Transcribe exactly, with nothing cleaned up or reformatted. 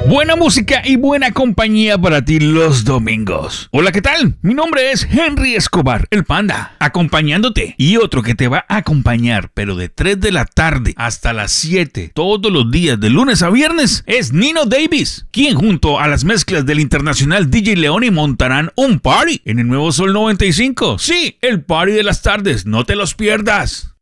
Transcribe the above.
Buena música y buena compañía para ti los domingos. Hola, ¿qué tal? Mi nombre es Henry Escobar, el Panda, acompañándote. Y otro que te va a acompañar, pero de tres de la tarde hasta las siete, todos los días, de lunes a viernes, es Nino Davis, quien junto a las mezclas del internacional D J Leoni montarán un party en el nuevo Sol noventa y cinco. Sí, el party de las tardes, no te los pierdas.